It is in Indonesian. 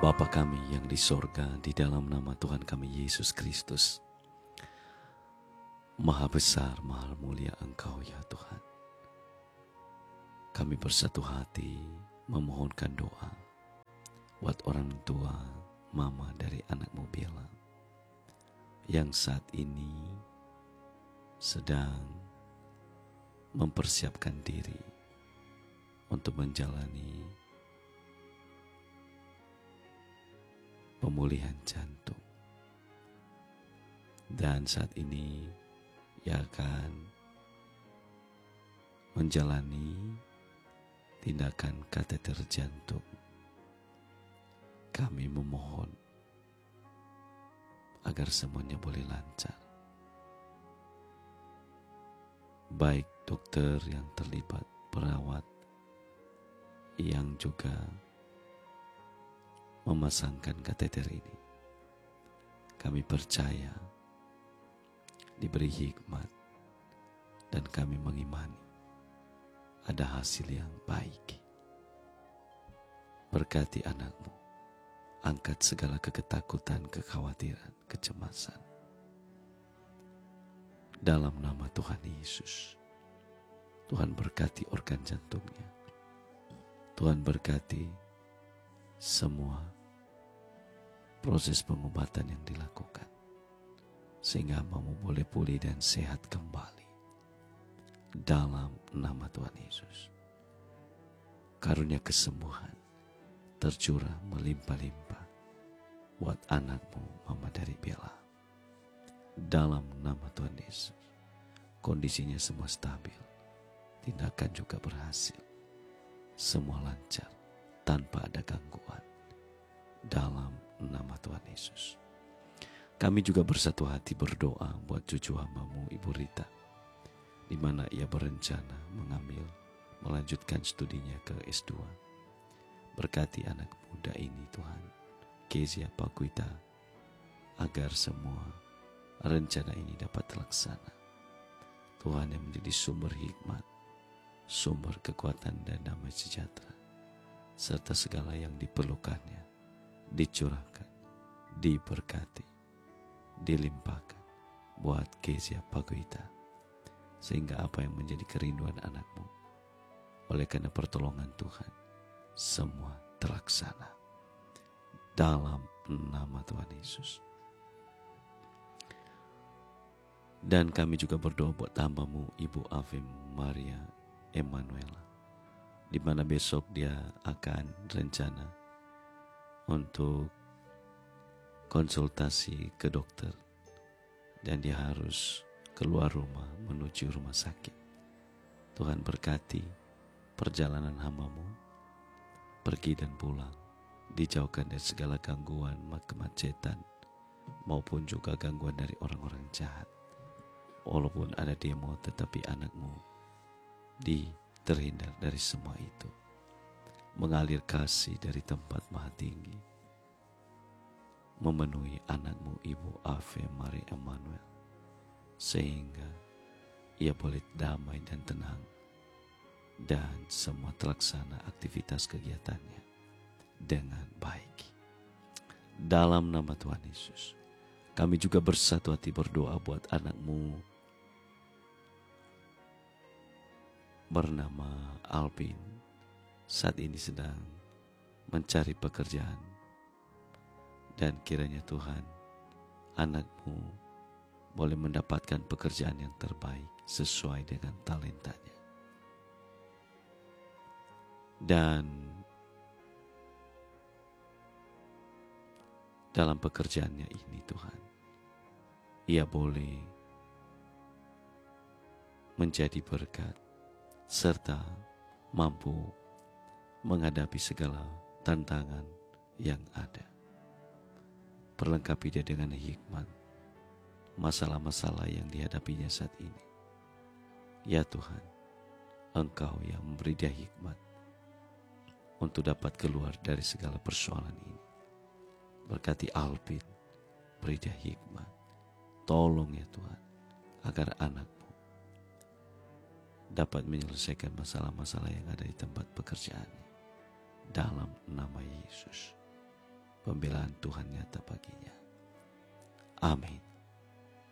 Bapa kami yang di sorga, di dalam nama Tuhan kami Yesus Kristus, Maha besar, maha mulia Engkau ya Tuhan. Kami bersatu hati memohonkan doa buat orang tua, mama dari anakmu Bella, yang saat ini sedang mempersiapkan diri untuk menjalani pemulihan jantung. Dan saat ini ia akan menjalani tindakan kateter jantung. Kami memohon agar semuanya boleh lancar. Baik dokter yang terlibat, perawat yang juga memasangkan kateter ini. Kami percaya diberi hikmat dan kami mengimani ada hasil yang baik. Berkati anakmu, angkat segala ketakutan, kekhawatiran, kecemasan. Dalam nama Tuhan Yesus, Tuhan berkati organ jantungnya. Tuhan berkati semua proses pengobatan yang dilakukan, sehingga hamba-Mu boleh pulih dan sehat kembali. Dalam nama Tuhan Yesus, karunia kesembuhan tercurah melimpah-limpah buat anakmu Mama dari Bella. Dalam nama Tuhan Yesus, kondisinya semua stabil, tindakan juga berhasil, semua lancar tanpa ada gangguan. Dalam nama Tuhan Yesus, kami juga bersatu hati berdoa buat cucu hamba-Mu Ibu Rita, di mana ia berencana melanjutkan studinya ke S2. Berkati anak muda ini Tuhan, Kezia Pakuita, agar semua rencana ini dapat terlaksana. Tuhan yang menjadi sumber hikmat, sumber kekuatan dan damai sejahtera, serta segala yang diperlukannya, dicurahkan, diberkati, dilimpahkan buat Kezia Pakuita, sehingga apa yang menjadi kerinduan anakmu, oleh karena pertolongan Tuhan, semua terlaksana. Dalam nama Tuhan Yesus. Dan kami juga berdoa buat hamba-Mu Ibu Ave Maria Emanuela, di mana besok dia akan rencana untuk konsultasi ke dokter, dan dia harus keluar rumah menuju rumah sakit. Tuhan berkati perjalanan hamba-Mu, pergi dan pulang, dijauhkan dari segala gangguan, kemacetan, maupun juga gangguan dari orang-orang jahat. Walaupun ada demo, tetapi anakmu terhindar dari semua itu. Mengalir kasih dari tempat maha tinggi, memenuhi anakmu Ibu Ave Maria Emanuel, sehingga ia boleh damai dan tenang, dan semua terlaksana aktivitas kegiatannya dengan baik. Dalam nama Tuhan Yesus, kami juga bersatu hati berdoa buat anakmu bernama Alvin, saat ini sedang mencari pekerjaan, dan kiranya Tuhan, anakmu boleh mendapatkan pekerjaan yang terbaik sesuai dengan talentanya. Dan dalam pekerjaannya ini Tuhan, ia boleh menjadi berkat serta mampu menghadapi segala tantangan yang ada. Perlengkapi dia dengan hikmat masalah-masalah yang dihadapinya saat ini. Ya Tuhan, Engkau yang memberi dia hikmat untuk dapat keluar dari segala persoalan ini. Berkati Alvin, beri dia hikmat. Tolong ya Tuhan, agar anakmu dapat menyelesaikan masalah-masalah yang ada di tempat pekerjaannya. Dalam nama Yesus. pembelaan Tuhan nyata baginya. Amin.